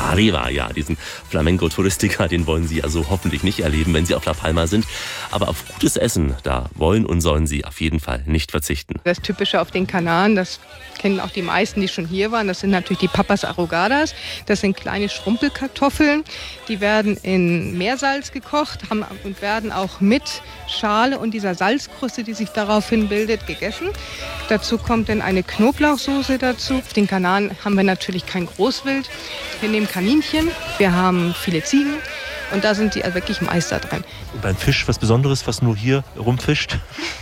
Arriba, ja, diesen Flamenco-Touristiker, den wollen Sie also hoffentlich nicht erleben, wenn Sie auf La Palma sind. Aber auf gutes Essen, da wollen und sollen Sie auf jeden Fall nicht verzichten. Das Typische auf den Kanaren, das kennen auch die meisten, die schon hier waren, das sind natürlich die Papas Arrugadas. Das sind kleine Schrumpelkartoffeln, die werden in Meersalz gekocht und werden auch mit Schale und dieser Salzkruste, die sich daraufhin bildet, gegessen. Dazu kommt dann eine Knoblauchsoße dazu. Auf den Kanaren haben wir natürlich kein Großwild. Wir nehmen Kaninchen, wir haben viele Ziegen und da sind die wirklich Meister drin. Und beim Fisch was Besonderes, was nur hier rumfischt?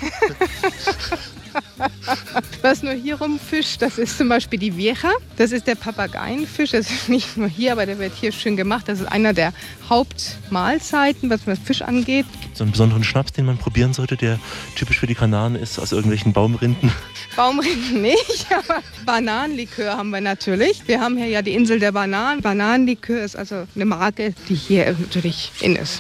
Was nur hier rumfischt, das ist zum Beispiel die Vieja. Das ist der Papageienfisch. Das ist nicht nur hier, aber der wird hier schön gemacht. Das ist einer der Hauptmahlzeiten, was Fisch angeht. Gibt es einen besonderen Schnaps, den man probieren sollte, der typisch für die Kanaren ist, aus irgendwelchen Baumrinden? Baumrinden nicht, aber Bananenlikör haben wir natürlich. Wir haben hier ja die Insel der Bananen. Bananenlikör ist also eine Marke, die hier natürlich in ist.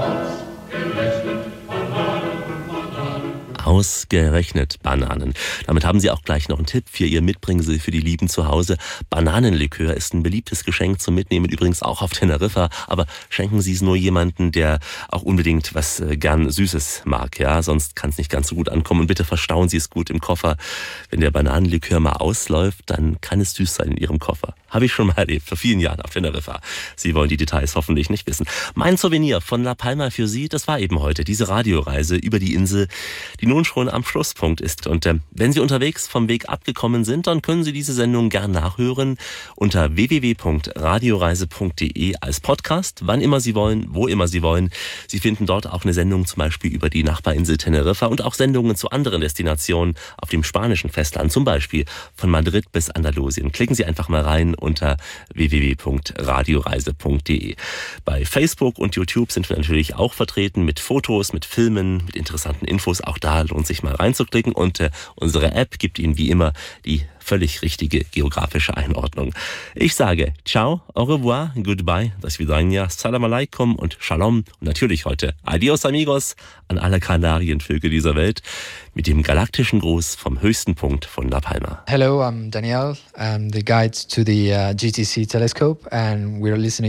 Ausgerechnet Bananen. Damit haben Sie auch gleich noch einen Tipp für Ihr Mitbringsel für die Lieben zu Hause. Bananenlikör ist ein beliebtes Geschenk zum Mitnehmen, übrigens auch auf Teneriffa. Aber schenken Sie es nur jemanden, der auch unbedingt was gern Süßes mag. Ja, sonst kann es nicht ganz so gut ankommen. Und bitte verstauen Sie es gut im Koffer. Wenn der Bananenlikör mal ausläuft, dann kann es süß sein in Ihrem Koffer. Habe ich schon mal erlebt, vor vielen Jahren auf Teneriffa. Sie wollen die Details hoffentlich nicht wissen. Mein Souvenir von La Palma für Sie, das war eben heute diese Radioreise über die Insel, die nun schon am Schlusspunkt ist. Und wenn Sie unterwegs vom Weg abgekommen sind, dann können Sie diese Sendung gern nachhören unter www.radioreise.de als Podcast, wann immer Sie wollen, wo immer Sie wollen. Sie finden dort auch eine Sendung zum Beispiel über die Nachbarinsel Teneriffa und auch Sendungen zu anderen Destinationen auf dem spanischen Festland, zum Beispiel von Madrid bis Andalusien. Klicken Sie einfach mal rein unter www.radioreise.de. Bei Facebook und YouTube sind wir natürlich auch vertreten mit Fotos, mit Filmen, mit interessanten Infos. Auch da lohnt sich mal reinzuklicken und unsere App gibt Ihnen wie immer die völlig richtige geografische Einordnung. Ich sage ciao, au revoir, goodbye, das Vidania, salam alaikum und shalom und natürlich heute adios amigos an alle Kanarienvögel dieser Welt mit dem galaktischen Gruß vom höchsten Punkt von La Palma. Hello, I'm Daniel. I'm the guide to the GTC telescope and we're listening